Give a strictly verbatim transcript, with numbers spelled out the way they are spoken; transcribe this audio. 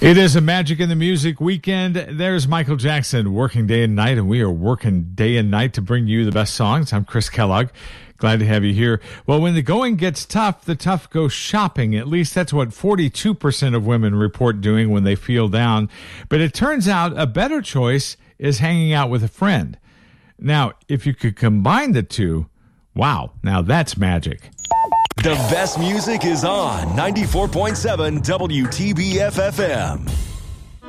It is a Magic in the Music weekend. There's Michael Jackson working day and night, and we are working day and night to bring you the best songs. I'm Chris Kellogg. Glad to have you here. Well, when the going gets tough, the tough go shopping. At least that's what forty-two percent of women report doing when they feel down. But it turns out a better choice is hanging out with a friend. Now, if you could combine the two, wow, now that's magic. The best music is on ninety-four point seven W T B F F M.